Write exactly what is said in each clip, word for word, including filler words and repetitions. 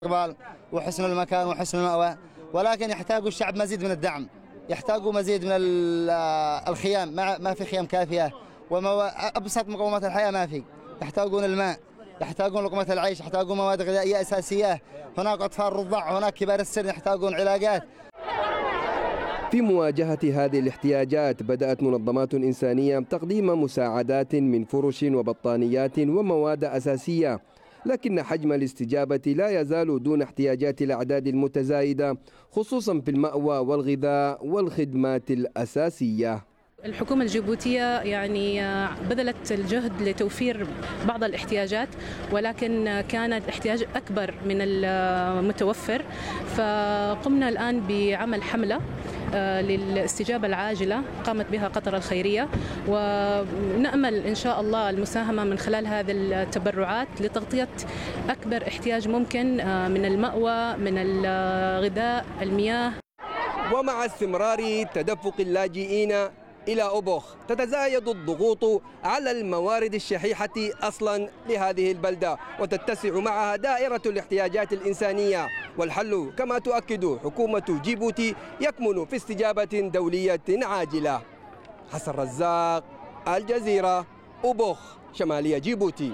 الاستقبال وحسن المكان وحسن المأوى، ولكن يحتاج الشعب مزيد من الدعم، يحتاج مزيد من الخيام، ما في خيام كافية، وأبسط مقومات الحياة ما في، يحتاجون الماء، يحتاجون لقمة العيش، يحتاجون مواد غذائية أساسية، هناك أطفال رضع، هناك كبار السن يحتاجون علاجات. في مواجهة هذه الاحتياجات بدأت منظمات إنسانية تقديم مساعدات من فرش وبطانيات ومواد أساسية، لكن حجم الاستجابة لا يزال دون احتياجات الأعداد المتزايدة، خصوصا في المأوى والغذاء والخدمات الأساسية. الحكومة الجيبوتية يعني بذلت الجهد لتوفير بعض الاحتياجات، ولكن كان الاحتياج أكبر من المتوفر، فقمنا الآن بعمل حملة للاستجابة العاجلة قامت بها قطر الخيرية، ونأمل إن شاء الله المساهمة من خلال هذه التبرعات لتغطية أكبر احتياج ممكن من المأوى، من الغذاء، المياه. ومع استمرار تدفق اللاجئين إلى أوبوخ تتزايد الضغوط على الموارد الشحيحة أصلا لهذه البلدة، وتتسع معها دائرة الاحتياجات الإنسانية، والحل كما تؤكد حكومة جيبوتي يكمن في استجابة دولية عاجلة. حسن رزاق، الجزيرة، أوبوخ، شمالية جيبوتي.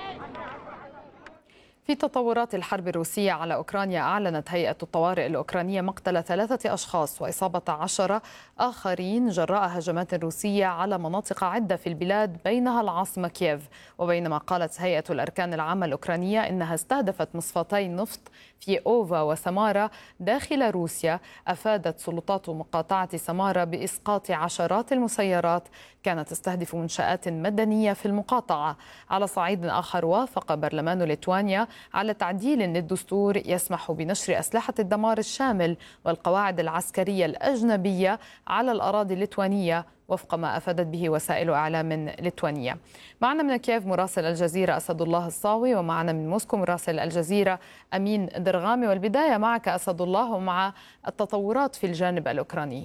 في تطورات الحرب الروسية على أوكرانيا، أعلنت هيئة الطوارئ الأوكرانية مقتل ثلاثة أشخاص وإصابة عشرة آخرين جراء هجمات روسية على مناطق عدة في البلاد بينها العاصمة كييف. وبينما قالت هيئة الأركان العامة الأوكرانية إنها استهدفت مصفاتي نفط في أوفا وسمارا داخل روسيا، أفادت سلطات مقاطعة سمارا بإسقاط عشرات المسيرات كانت تستهدف منشآت مدنية في المقاطعة. على صعيد آخر، وافق برلمان ليتوانيا على تعديل للدستور يسمح بنشر أسلحة الدمار الشامل والقواعد العسكرية الأجنبية على الأراضي الليتوانية وفق ما أفادت به وسائل إعلام ليتوانية. معنا من كييف مراسل الجزيرة أسد الله الصاوي، ومعنا من موسكو مراسل الجزيرة أمين درغامي. والبداية معك أسد الله ومع التطورات في الجانب الأوكراني.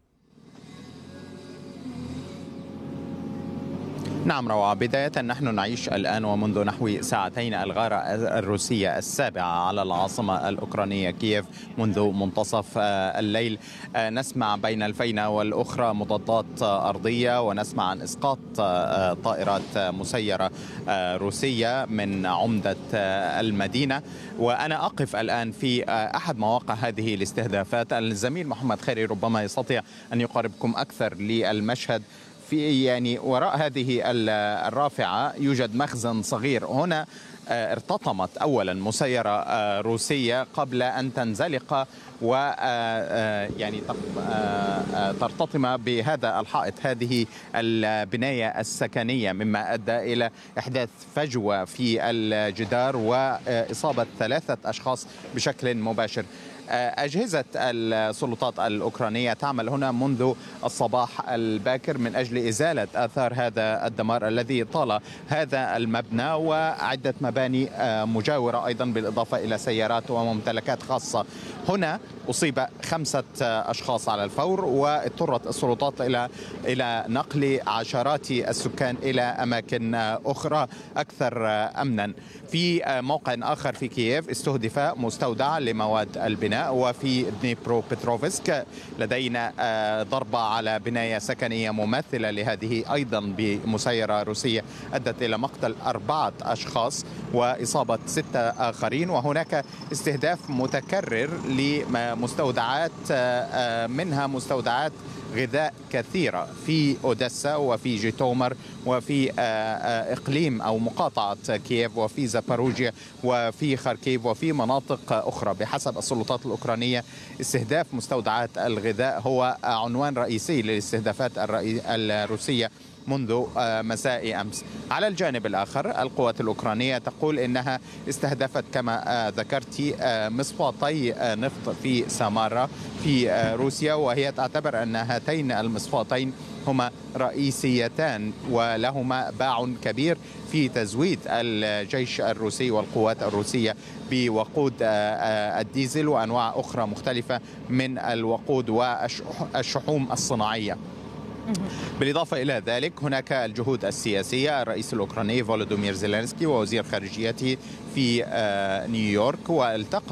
نعم روعة، بداية نحن نعيش الآن ومنذ نحو ساعتين الغارة الروسية السابعة على العاصمة الأوكرانية كييف منذ منتصف الليل. نسمع بين الفينة والأخرى مضادات أرضية، ونسمع عن إسقاط طائرات مسيرة روسية من عمدة المدينة. وأنا أقف الآن في أحد مواقع هذه الاستهدافات. الزميل محمد خيري ربما يستطيع أن يقربكم أكثر للمشهد. في يعني وراء هذه الرافعة يوجد مخزن صغير. هنا ارتطمت أولا مسيرة روسية قبل أن تنزلق و يعني ترتطم بهذا الحائط، هذه البناية السكنية، مما أدى إلى إحداث فجوة في الجدار وإصابة ثلاثة أشخاص بشكل مباشر. أجهزة السلطات الأوكرانية تعمل هنا منذ الصباح الباكر من أجل إزالة آثار هذا الدمار الذي طال هذا المبنى وعدة مباني مجاورة أيضا، بالإضافة إلى سيارات وممتلكات خاصة. هنا أصيب خمسة أشخاص على الفور، واضطرت السلطات إلى إلى نقل عشرات السكان إلى أماكن أخرى أكثر أمنا. في موقع آخر في كييف استهدف مستودع لمواد البناء، وفي دنيبرو بتروفسك لدينا ضربة على بناية سكنية مماثلة لهذه أيضا بمسيرة روسية أدت إلى مقتل أربعة أشخاص وإصابة ستة آخرين. وهناك استهداف متكرر لمستودعات، منها مستودعات غذاء كثيرة في أوديسا وفي جيتومر وفي إقليم أو مقاطعة كييف وفي زاباروجيا وفي خاركيف وفي مناطق أخرى. بحسب السلطات الأوكرانية استهداف مستودعات الغذاء هو عنوان رئيسي للاستهدافات الروسية منذ مساء أمس. على الجانب الآخر القوات الأوكرانية تقول إنها استهدفت كما ذكرت مصفاتي نفط في سامارا في روسيا، وهي تعتبر أن هاتين المصفاتين هما رئيسيتان ولهما باع كبير في تزويد الجيش الروسي والقوات الروسية بوقود الديزل وأنواع أخرى مختلفة من الوقود والشحوم الصناعية. بالإضافة إلى ذلك هناك الجهود السياسية. الرئيس الأوكراني فولودومير زيلينسكي ووزير خارجيته في نيويورك والتقى